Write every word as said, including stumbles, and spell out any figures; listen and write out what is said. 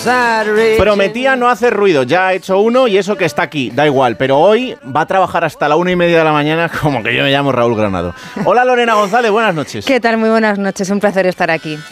Prometía no hacer ruido, ya ha hecho uno y eso que está aquí, da igual, pero hoy va a trabajar hasta la una y media de la mañana como que yo me llamo Raúl Granado. Hola Lorena González, buenas noches. ¿Qué tal? Muy buenas noches, un placer estar aquí.